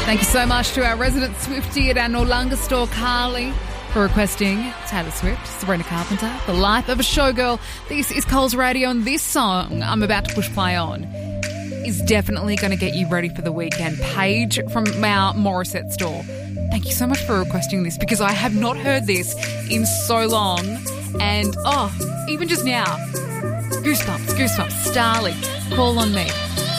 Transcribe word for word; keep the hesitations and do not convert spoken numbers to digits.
Thank you so much to our resident Swiftie at our Noarlunga store, Carly, for requesting Taylor Swift, Sabrina Carpenter, The Life of a Showgirl. This is Coles Radio, and this song I'm about to push play on is definitely going to get you ready for the weekend. Paige from our Morissette store. Thank you so much for requesting this, because I have not heard this in so long. And, oh, even just now, goosebumps, goosebumps. Starly, Call on Me.